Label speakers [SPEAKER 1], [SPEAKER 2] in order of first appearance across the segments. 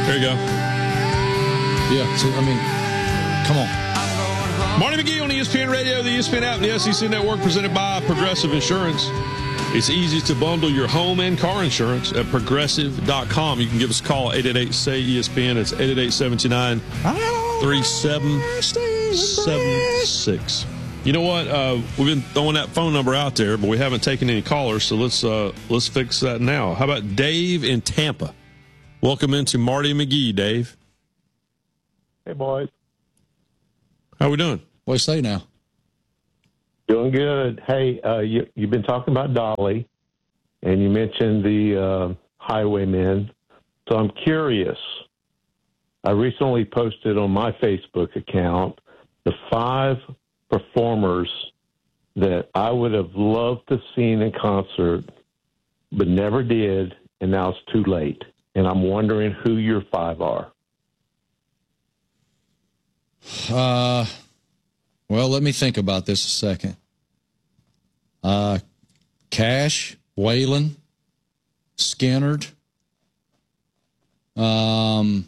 [SPEAKER 1] There you go.
[SPEAKER 2] Yeah, so, I mean, come on.
[SPEAKER 1] Marty McGee on ESPN Radio, the ESPN app, and the SEC Network, presented by Progressive Insurance. It's easy to bundle your home and car insurance at Progressive.com. You can give us a call, 888-SAY-ESPN. It's 888-729-3776. You know what? We've been throwing that phone number out there, but we haven't taken any callers, so let's fix that now. How about Dave in Tampa? Welcome into Marty McGee, Dave.
[SPEAKER 3] Hey, boys.
[SPEAKER 1] How we doing?
[SPEAKER 2] What do you say now?
[SPEAKER 3] Doing good. Hey, you've been talking about Dolly, and you mentioned the highwaymen. So I'm curious. I recently posted on my Facebook account the 5 performers that I would have loved to seen in concert, but never did, and now it's too late. And I'm wondering who your 5 are.
[SPEAKER 2] Well, let me think about this a second. Cash, Waylon, Skinnerd, well,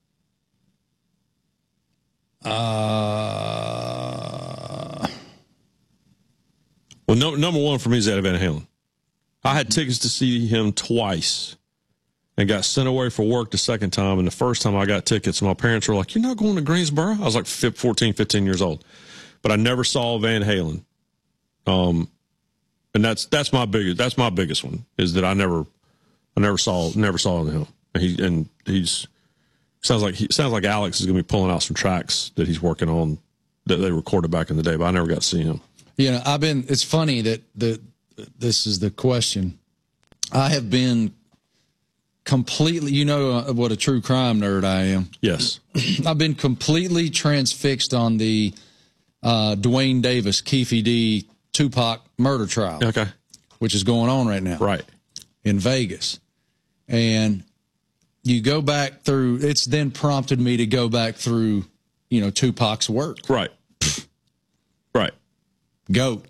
[SPEAKER 1] number one for me is Eddie Van Halen. I had tickets to see him twice and got sent away for work the second time. And the first time I got tickets, my parents were like, "You're not going to Greensboro?" I was like 14, 15 years old. But I never saw Van Halen. And that's my biggest one, is that I never saw him. And he's sounds like Alex is going to be pulling out some tracks that he's working on that they recorded back in the day, but I never got to see him.
[SPEAKER 2] You know, it's funny that this is the question. I have been completely, you know what a true crime nerd I am.
[SPEAKER 1] Yes.
[SPEAKER 2] I've been completely transfixed on the Dwayne Davis, Keefe D, Tupac murder trial.
[SPEAKER 1] Okay.
[SPEAKER 2] Which is going on right now.
[SPEAKER 1] Right.
[SPEAKER 2] In Vegas. And you go back through, it's then prompted me to go back through, you know, Tupac's work.
[SPEAKER 1] Right. Right.
[SPEAKER 2] GOAT.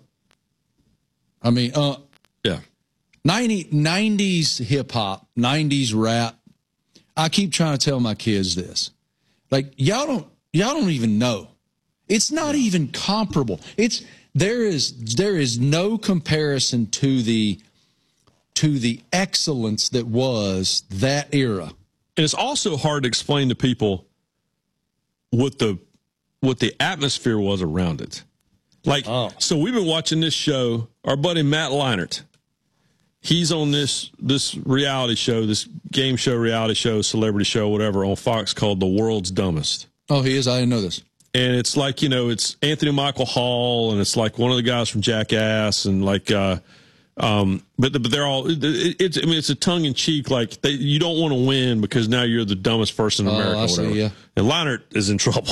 [SPEAKER 2] I mean,
[SPEAKER 1] yeah.
[SPEAKER 2] 90s hip hop, 90s rap. I keep trying to tell my kids this. Like, y'all don't even know. It's not even comparable. There is no comparison to the excellence that was that era.
[SPEAKER 1] And it's also hard to explain to people what the atmosphere was around it. Like, So we've been watching this show. Our buddy Matt Leinart, he's on this reality show, this game show, reality show, celebrity show, whatever, on Fox called The World's Dumbest.
[SPEAKER 2] Oh, he is? I didn't know this.
[SPEAKER 1] And it's like, you know, it's Anthony Michael Hall, and it's like one of the guys from Jackass, and like, but they're all. It's a tongue in cheek, like you don't want to win because now you're the dumbest person in America.
[SPEAKER 2] I see, yeah.
[SPEAKER 1] And Leinart is in trouble.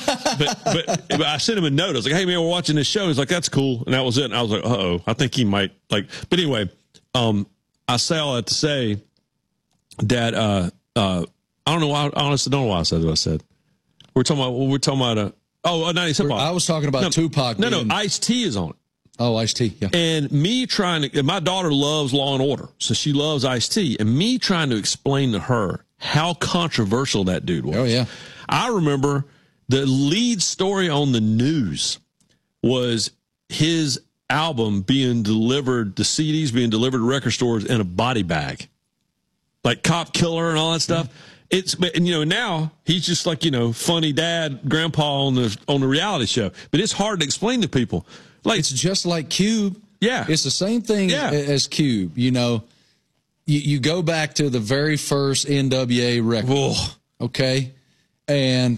[SPEAKER 1] but I sent him a note. I was like, "Hey man, we're watching this show." He's like, "That's cool," and that was it. And I was like, "Uh-oh, I think he might like." But anyway, I say all that to say that I don't know why. I honestly don't know why I said what I said. We're talking about. I
[SPEAKER 2] was talking about Tupac.
[SPEAKER 1] No, Ice-T is on it.
[SPEAKER 2] Oh, Ice-T, yeah.
[SPEAKER 1] And my daughter loves Law and Order, so she loves Ice-T. And me trying to explain to her how controversial that dude was.
[SPEAKER 2] Oh, yeah.
[SPEAKER 1] I remember the lead story on the news was his album being delivered, the CDs being delivered to record stores in a body bag. Like Cop Killer and all that stuff. And you know, now he's just like, you know, funny dad, grandpa on the reality show. But it's hard to explain to people. Like,
[SPEAKER 2] it's just like Cube.
[SPEAKER 1] Yeah.
[SPEAKER 2] It's the same thing as Cube. You know, you go back to the very first NWA record.
[SPEAKER 1] Whoa.
[SPEAKER 2] Okay. And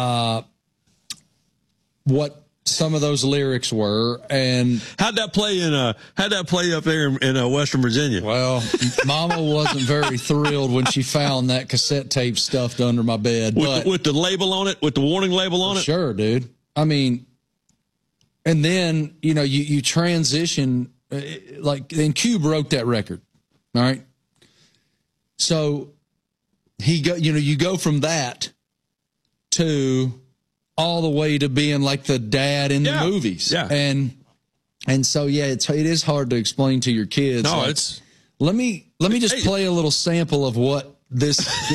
[SPEAKER 2] what some of those lyrics were, and
[SPEAKER 1] how'd that play up there in Western Virginia?
[SPEAKER 2] Well, Mama wasn't very thrilled when she found that cassette tape stuffed under my bed.
[SPEAKER 1] With the label on it, with the warning label on it?
[SPEAKER 2] Sure, dude. I mean, and then, you know, you transition, and Cube wrote that record, all right? So you go from that to all the way to being like the dad in the movies.
[SPEAKER 1] Yeah.
[SPEAKER 2] And so, yeah, it is hard to explain to your kids.
[SPEAKER 1] No,
[SPEAKER 2] like, let me just play a little sample of what this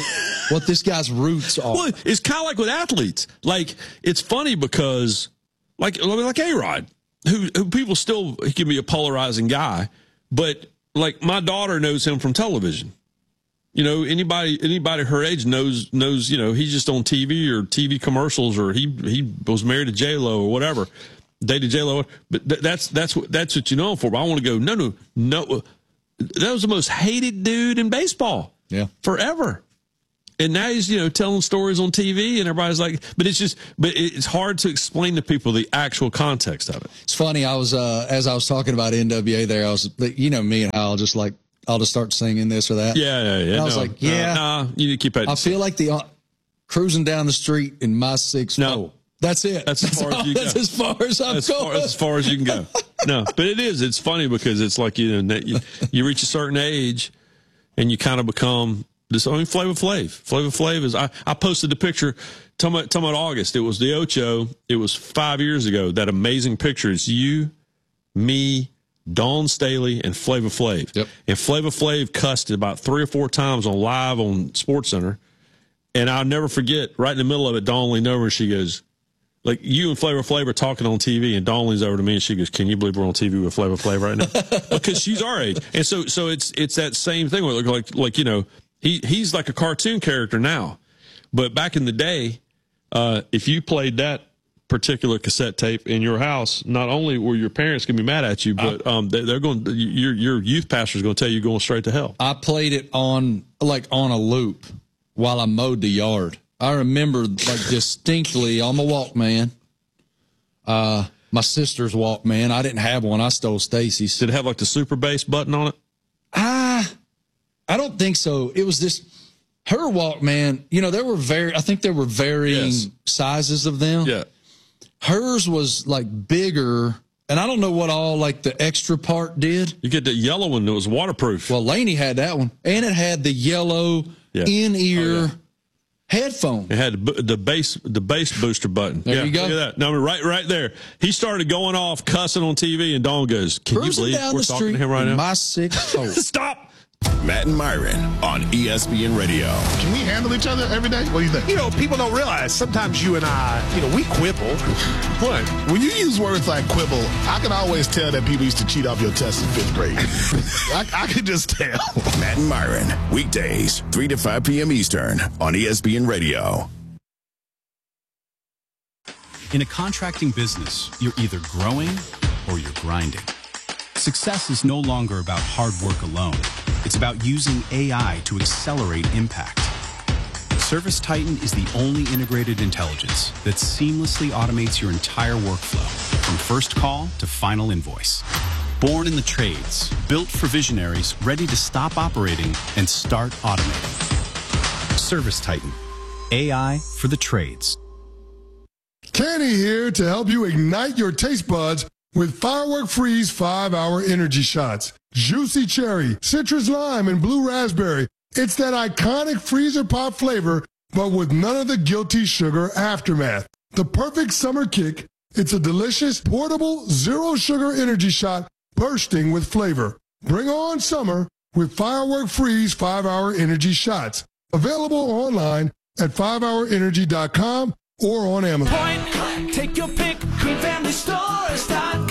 [SPEAKER 2] what this guy's roots are.
[SPEAKER 1] Well, it's kind of like with athletes. Like, it's funny because, like A-Rod, who people still, he can be a polarizing guy, but like my daughter knows him from television. You know, anybody her age knows, you know, he's just on TV or TV commercials, or he was married to J-Lo or whatever, dated J-Lo. But that's what you know him for. But I want to go, no. That was the most hated dude in baseball.
[SPEAKER 2] Yeah.
[SPEAKER 1] Forever. And now he's, you know, telling stories on TV, and everybody's like, but it's hard to explain to people the actual context of it.
[SPEAKER 2] It's funny. I was, as I was talking about NWA there, I was, you know, me and I'll just start singing this or that.
[SPEAKER 1] Yeah.
[SPEAKER 2] And I was like,
[SPEAKER 1] you need to keep that.
[SPEAKER 2] I feel like cruising down the street in my 6'4".
[SPEAKER 1] No.
[SPEAKER 2] That's it.
[SPEAKER 1] That's as far as you go.
[SPEAKER 2] That's as far as I'm going.
[SPEAKER 1] As far as you can go. No, but it's funny because it's like, you know, you reach a certain age and you kind of become this. I mean, Flavor Flav is, I posted the picture, talking about August. It was the Ocho. It was 5 years ago. That amazing picture is you, me, Dawn Staley, and Flavor Flav.
[SPEAKER 2] Yep.
[SPEAKER 1] And Flavor Flav cussed about 3 or 4 times on live on SportsCenter. And I'll never forget, right in the middle of it, Dawn leaned over and she goes, like, you and Flavor Flav are talking on TV, and Dawn leans over to me and she goes, "Can you believe we're on TV with Flavor Flav right now?" Because she's our age. And so it's that same thing where, like, you know, he's like a cartoon character now. But back in the day, if you played that particular cassette tape in your house, not only were your parents going to be mad at you, but they're going, your youth pastor is going to tell you you're going straight to hell.
[SPEAKER 2] I played it on a loop while I mowed the yard. I remember, like, distinctly on my Walkman, my sister's Walkman. I didn't have one. I stole Stacy's.
[SPEAKER 1] Did it have like the super bass button on it?
[SPEAKER 2] I don't think so. It was this, her Walkman, you know, I think there were varying sizes of them.
[SPEAKER 1] Yeah.
[SPEAKER 2] Hers was like bigger, and I don't know what all like the extra part did.
[SPEAKER 1] You get the yellow one that was waterproof.
[SPEAKER 2] Well, Laney had that one, and it had the yellow in-ear headphone.
[SPEAKER 1] It had the bass booster button.
[SPEAKER 2] There you go.
[SPEAKER 1] Look at that. No, right there. He started going off cussing on TV, and Dawn goes, "Can
[SPEAKER 2] Cruising
[SPEAKER 1] you believe
[SPEAKER 2] down
[SPEAKER 1] we're
[SPEAKER 2] the
[SPEAKER 1] talking
[SPEAKER 2] street
[SPEAKER 1] to him right now?"
[SPEAKER 2] My 6'4".
[SPEAKER 1] Stop.
[SPEAKER 4] Matt and Myron on ESPN Radio.
[SPEAKER 5] Can we handle each other every day? What do you think?
[SPEAKER 6] You know, people don't realize sometimes you and I, you know, we quibble.
[SPEAKER 5] What? When you use words like quibble, I can always tell that people used to cheat off your test in 5th grade. I can just tell.
[SPEAKER 4] Matt and Myron, weekdays, 3 to 5 p.m. Eastern on ESPN Radio.
[SPEAKER 7] In a contracting business, you're either growing or you're grinding. Success is no longer about hard work alone. It's about using AI to accelerate impact. ServiceTitan is the only integrated intelligence that seamlessly automates your entire workflow, from first call to final invoice. Born in the trades, built for visionaries ready to stop operating and start automating. ServiceTitan, AI for the trades.
[SPEAKER 8] Kenny here to help you ignite your taste buds with Firework Freeze 5-Hour Energy Shots. Juicy cherry, citrus lime, and blue raspberry. It's that iconic freezer pop flavor, but with none of the guilty sugar aftermath. The perfect summer kick. It's a delicious, portable, zero-sugar energy shot bursting with flavor. Bring on summer with Firework Freeze 5-Hour Energy Shots. Available online at 5hourenergy.com or on Amazon.
[SPEAKER 9] Point, take your pick, QueenFamilyStores.com.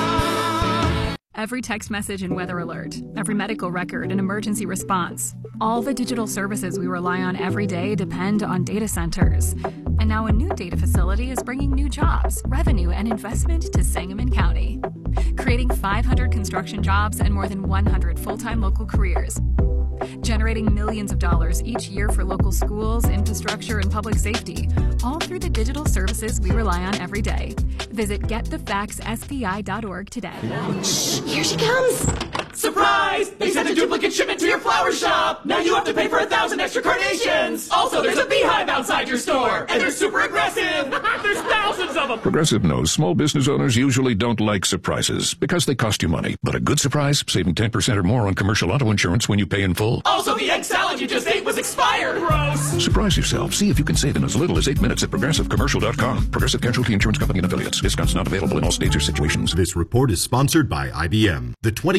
[SPEAKER 10] Every text message and weather alert, every medical record and emergency response. All the digital services we rely on every day depend on data centers. And now a new data facility is bringing new jobs, revenue, and investment to Sangamon County, creating 500 construction jobs and more than 100 full-time local careers, generating millions of dollars each year for local schools, infrastructure, and public safety, all through the digital services we rely on every day. Visit getthefaxspi.org today.
[SPEAKER 9] Here she comes. Surprise! They sent a duplicate shipment to your flower shop. Now you have to pay for 1,000 extra carnations. Also, there's a beehive outside your store, and they're super aggressive. There's thousands of them.
[SPEAKER 11] Progressive knows small business owners usually don't like surprises because they cost you money. But a good surprise, saving 10% or more on commercial auto insurance when you pay in full.
[SPEAKER 9] Also, the egg salad you just ate was expired. Gross.
[SPEAKER 11] Surprise yourself. See if you can save in as little as 8 minutes at ProgressiveCommercial.com. Progressive Casualty Insurance Company and affiliates. Discounts not available in all states or situations.
[SPEAKER 12] This report is sponsored by IBM. The 2026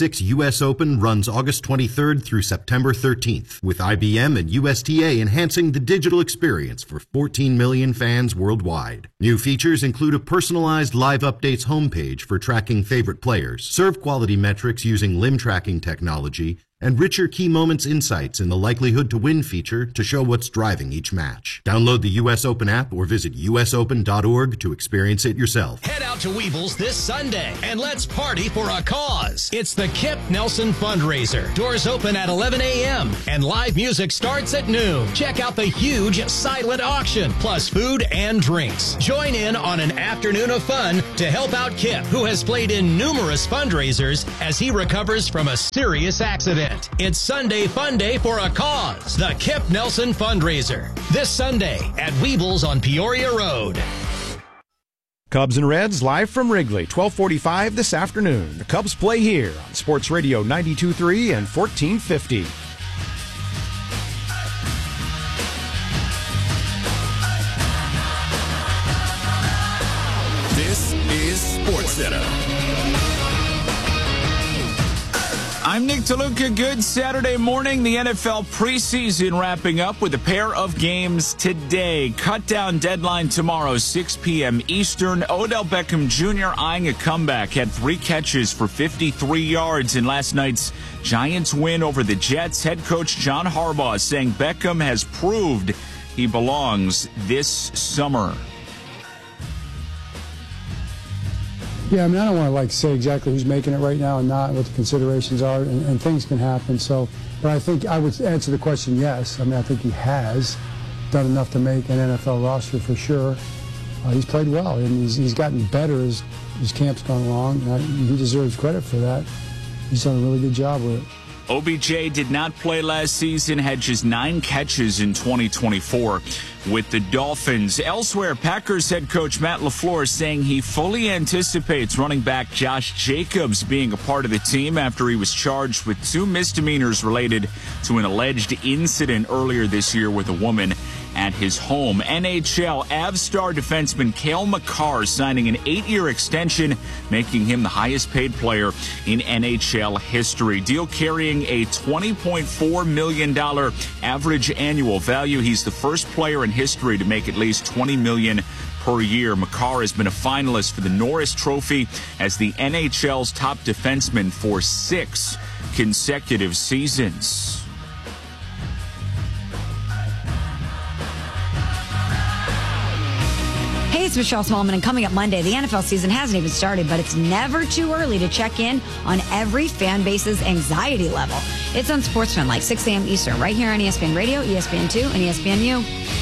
[SPEAKER 12] 2026 U.S. Open runs August 23rd through September 13th, with IBM and USTA enhancing the digital experience for 14 million fans worldwide. New features include a personalized live updates homepage for tracking favorite players, serve quality metrics using limb tracking technology, and richer key moments insights in the likelihood to win feature to show what's driving each match. Download the U.S. Open app or visit usopen.org to experience it yourself.
[SPEAKER 13] Head out to Weebles this Sunday and let's party for a cause. It's the Kip Nelson Fundraiser. Doors open at 11 a.m. and live music starts at noon. Check out the huge silent auction, plus food and drinks. Join in on an afternoon of fun to help out Kip, who has played in numerous fundraisers as he recovers from a serious accident. It's Sunday Fun Day for a cause. The Kip Nelson Fundraiser. This Sunday at Weebles on Peoria Road.
[SPEAKER 6] Cubs and Reds live from Wrigley, 12:45 this afternoon. The Cubs play here on Sports Radio 92.3 and 1450.
[SPEAKER 4] This is SportsCenter.
[SPEAKER 14] I'm Nick DeLuca. Good Saturday morning. The NFL preseason wrapping up with a pair of games today. Cut-down deadline tomorrow, 6 p.m. Eastern. Odell Beckham Jr. eyeing a comeback. Had 3 catches for 53 yards in last night's Giants win over the Jets. Head coach John Harbaugh saying Beckham has proved he belongs this summer.
[SPEAKER 15] Yeah, I mean, I don't want to say exactly who's making it right now and not, what the considerations are, and things can happen. So, but I think I would answer the question yes. I mean, I think he has done enough to make an NFL roster for sure. He's played well, and he's gotten better as his camp's gone along. And he deserves credit for that. He's done a really good job with it.
[SPEAKER 14] OBJ did not play last season, had just 9 catches in 2024 with the Dolphins. Elsewhere, Packers head coach Matt LaFleur saying he fully anticipates running back Josh Jacobs being a part of the team after he was charged with 2 misdemeanors related to an alleged incident earlier this year with a woman at his home. NHL Avs star defenseman Cale Makar signing an 8-year extension, making him the highest paid player in NHL history. Deal carrying a $20.4 million average annual value. He's the first player in history to make at least $20 million per year. Makar has been a finalist for the Norris Trophy as the NHL's top defenseman for 6 consecutive seasons.
[SPEAKER 16] Hey, it's Michelle Smallman, and coming up Monday, the NFL season hasn't even started, but it's never too early to check in on every fan base's anxiety level. It's on SportsFan, like 6 a.m. Eastern, right here on ESPN Radio, ESPN2, and ESPNU.